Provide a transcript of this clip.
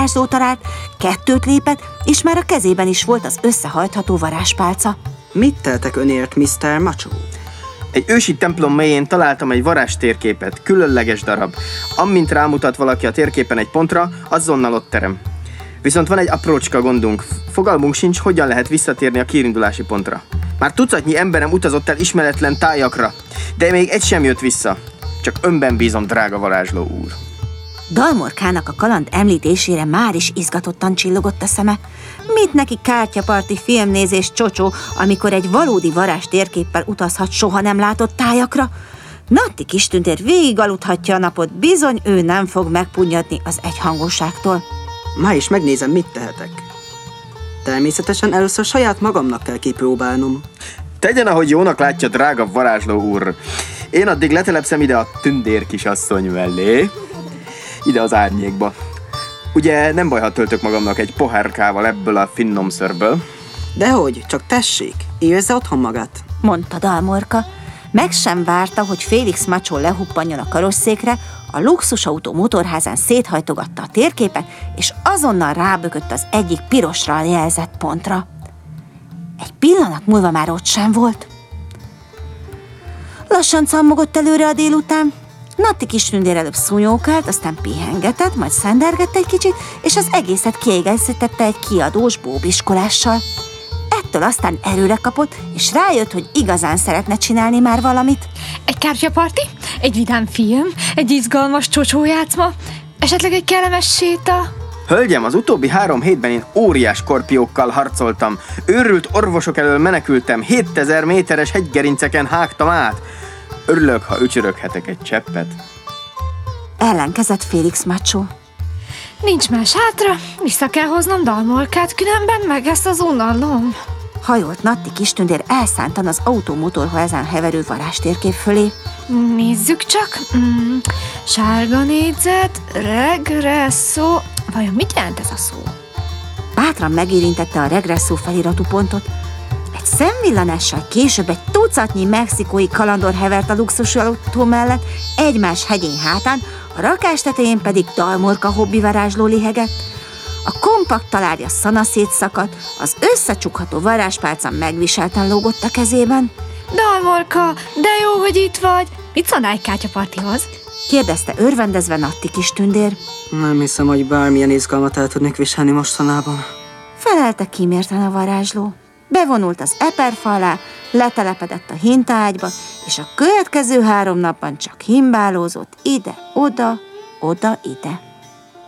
varázsló talált, 2 lépett, és már a kezében is volt az összehajtható varázspálca. Mit teltek önért, Mr. Macho? Egy ősi templom mélyén találtam egy varázstérképet, különleges darab. Amint rámutat valaki a térképen egy pontra, azonnal ott terem. Viszont van egy aprócska gondunk. Fogalmunk sincs, hogyan lehet visszatérni a kiindulási pontra. Már tucatnyi emberem utazott el ismeretlen tájakra, de még egy sem jött vissza. Csak önben bízom, drága varázsló úr. Dalmorkának a kaland említésére már is izgatottan csillogott a szeme. Mit neki kártyaparti filmnézés csocsó, amikor egy valódi varázstérképpel utazhat soha nem látott tájakra? Natti Kistündér végig aludhatja a napot, bizony ő nem fog megpunnyadni az egyhangúságtól. Már is megnézem, mit tehetek. Természetesen először saját magamnak kell kipróbálnom. Tegyen, ahogy jónak látja, drága varázsló úr. Én addig letelepszem ide a tündér kisasszony mellé, ide az árnyékba. Ugye nem baj, ha töltök magamnak egy pohárkával ebből a finnomszörből? Dehogy, csak tessék, érezze otthon magát, mondta Dalmorka. Meg sem várta, hogy Félix Macho lehuppanjon a karosszékre, a luxusautó motorházán széthajtogatta a térképet, és azonnal rábökött az egyik pirosra jelzett pontra. Egy pillanat múlva már ott sem volt. Lassan cammogott előre a délután. Natti Kistündér előbb szúnyókált, aztán pihengetett, majd szendergett egy kicsit, és az egészet kiegészítette egy kiadós bóbiskolással. Ettől aztán erőre kapott, és rájött, hogy igazán szeretne csinálni már valamit. Egy kártyaparti, egy vidám film, egy izgalmas csocsójátszma, esetleg egy kellemes séta. Hölgyem, az utóbbi 3 hétben én óriás skorpiókkal harcoltam. Őrült orvosok elől menekültem, 7000 méteres hegygerinceken hágtam át. Örülök, ha ücsöröghetek egy cseppet. Ellenkezett Félix Macho. Nincs más hátra, vissza kell hoznom Dalmorkát, különben meg ezt az unalom. Hajolt Natti Kistündér elszántan az autómotorházán heverő varázstérkép fölé. Nézzük csak. Sárga négyzet, regresszó. Vajon mit jelent ez a szó? Bátran megérintette a regresszó feliratú pontot. Egy szemvillanással később egy tucatnyi mexikói kalandor hevert a luxus autó mellett, egymás hegyén hátán, a rakás tetején pedig Dalmorka hobbi varázsló lihegett. A kompakt talárja szanaszét szakadt, az összecsukható varázspálca megviselten lógott a kezében. Dalmorka, de jó, hogy itt vagy. Mit szólnál egy kártyapartihoz? kérdezte örvendezve Natti Kistündér. Nem hiszem, hogy bármilyen izgalmat el tudnék viselni mostanában. Felelte kímérten a varázsló. Bevonult az eperfa alá, letelepedett a hintaágyba, és a következő 3 napban csak himbálózott ide-oda, oda-ide.